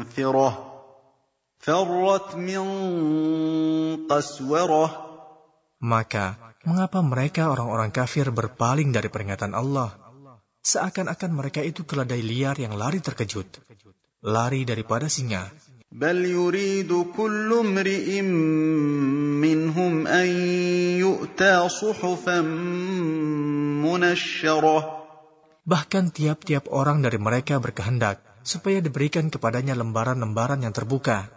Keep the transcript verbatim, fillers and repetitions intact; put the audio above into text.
منفرة فرت من قسورة. Maka, mengapa mereka orang-orang kafir berpaling dari peringatan Allah? Seakan-akan mereka itu keledai liar yang lari terkejut, lari daripada singa. بل يريد كل امرئ منهم أن يؤتى صحفا منشرة. Bahkan tiap-tiap orang dari mereka berkehendak supaya diberikan kepadanya lembaran-lembaran yang terbuka.